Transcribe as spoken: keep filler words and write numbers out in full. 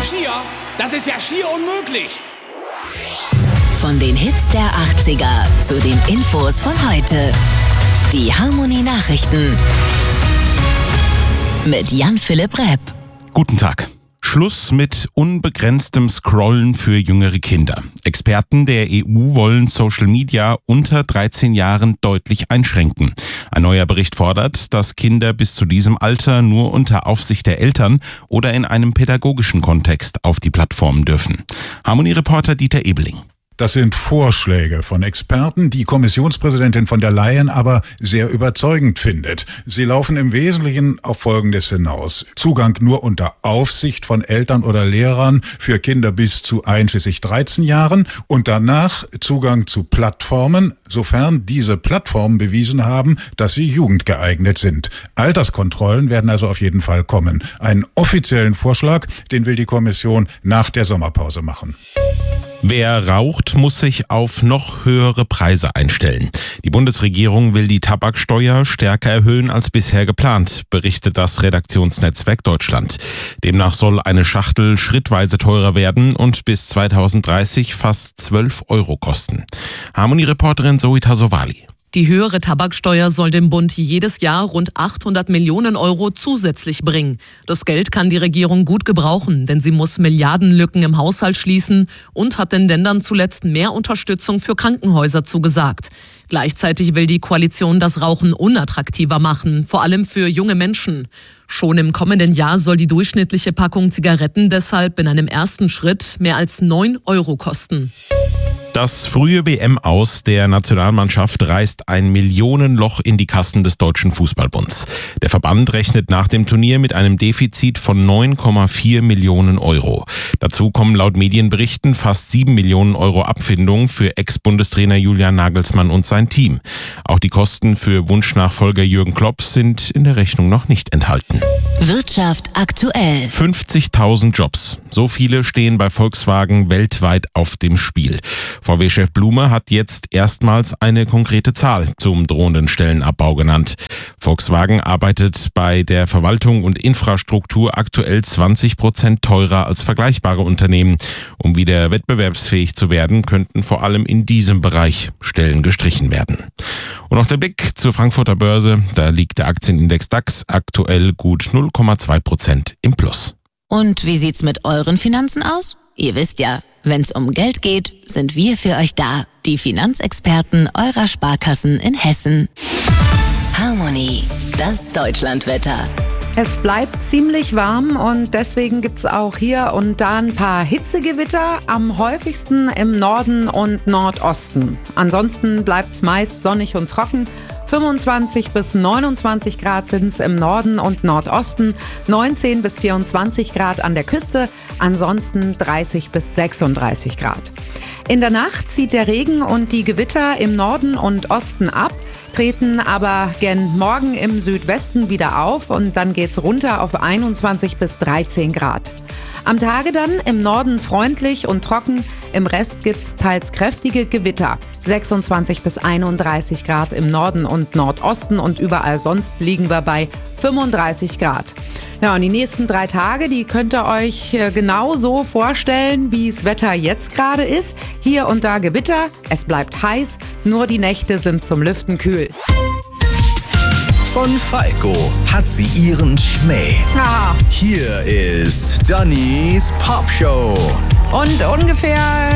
schier? Das ist ja schier unmöglich. Von den Hits der achtziger zu den Infos von heute. Die Harmonie Nachrichten mit Jan-Philipp Repp. Guten Tag. Schluss mit unbegrenztem Scrollen für jüngere Kinder. Experten der E U wollen Social Media unter dreizehn Jahren deutlich einschränken. Ein neuer Bericht fordert, dass Kinder bis zu diesem Alter nur unter Aufsicht der Eltern oder in einem pädagogischen Kontext auf die Plattformen dürfen. Harmonie-Reporter Dieter Ebeling. Das sind Vorschläge von Experten, die Kommissionspräsidentin von der Leyen aber sehr überzeugend findet. Sie laufen im Wesentlichen auf Folgendes hinaus. Zugang nur unter Aufsicht von Eltern oder Lehrern für Kinder bis zu einschließlich dreizehn Jahren und danach Zugang zu Plattformen, sofern diese Plattformen bewiesen haben, dass sie jugendgeeignet sind. Alterskontrollen werden also auf jeden Fall kommen. Einen offiziellen Vorschlag, den will die Kommission nach der Sommerpause machen. Wer raucht, muss sich auf noch höhere Preise einstellen. Die Bundesregierung will die Tabaksteuer stärker erhöhen als bisher geplant, berichtet das Redaktionsnetzwerk Deutschland. Demnach soll eine Schachtel schrittweise teurer werden und bis zweitausenddreißig fast zwölf Euro kosten. Harmonie-Reporterin Zoe Tasovali. Die höhere Tabaksteuer soll dem Bund jedes Jahr rund achthundert Millionen Euro zusätzlich bringen. Das Geld kann die Regierung gut gebrauchen, denn sie muss Milliardenlücken im Haushalt schließen und hat den Ländern zuletzt mehr Unterstützung für Krankenhäuser zugesagt. Gleichzeitig will die Koalition das Rauchen unattraktiver machen, vor allem für junge Menschen. Schon im kommenden Jahr soll die durchschnittliche Packung Zigaretten deshalb in einem ersten Schritt mehr als neun Euro kosten. Das frühe W M-Aus der Nationalmannschaft reißt ein Millionenloch in die Kassen des Deutschen Fußballbunds. Der Verband rechnet nach dem Turnier mit einem Defizit von neun Komma vier Millionen Euro. Dazu kommen laut Medienberichten fast sieben Millionen Euro Abfindung für Ex-Bundestrainer Julian Nagelsmann und sein Team. Auch die Kosten für Wunschnachfolger Jürgen Klopp sind in der Rechnung noch nicht enthalten. Wirtschaft aktuell. fünfzigtausend Jobs. So viele stehen bei Volkswagen weltweit auf dem Spiel. V W-Chef Blume hat jetzt erstmals eine konkrete Zahl zum drohenden Stellenabbau genannt. Volkswagen arbeitet bei der Verwaltung und Infrastruktur aktuell zwanzig Prozent teurer als vergleichbare Unternehmen. Um wieder wettbewerbsfähig zu werden, könnten vor allem in diesem Bereich Stellen gestrichen werden. Und noch der Blick zur Frankfurter Börse. Da liegt der Aktienindex DAX aktuell gut null Komma zwei Prozent im Plus. Und wie sieht's mit euren Finanzen aus? Ihr wisst ja, wenn's um Geld geht, sind wir für euch da. Die Finanzexperten eurer Sparkassen in Hessen. Harmonie, das Deutschlandwetter. Es bleibt ziemlich warm und deswegen gibt's auch hier und da ein paar Hitzegewitter, am häufigsten im Norden und Nordosten. Ansonsten bleibt's meist sonnig und trocken. fünfundzwanzig bis neunundzwanzig Grad sind's im Norden und Nordosten, neunzehn bis vierundzwanzig Grad an der Küste, ansonsten dreißig bis sechsunddreißig Grad. In der Nacht zieht der Regen und die Gewitter im Norden und Osten ab, treten aber gen Morgen im Südwesten wieder auf und dann geht's runter auf einundzwanzig bis dreizehn Grad. Am Tage dann im Norden freundlich und trocken, im Rest gibt's teils kräftige Gewitter. sechsundzwanzig bis einunddreißig Grad im Norden und Nordosten und überall sonst liegen wir bei fünfunddreißig Grad. Ja, und die nächsten drei Tage, die könnt ihr euch genau so vorstellen, wie das Wetter jetzt gerade ist. Hier und da Gewitter, es bleibt heiß, nur die Nächte sind zum Lüften kühl. Von Falco hat sie ihren Schmäh. Ja. Hier ist Dannys Popshow. Und ungefähr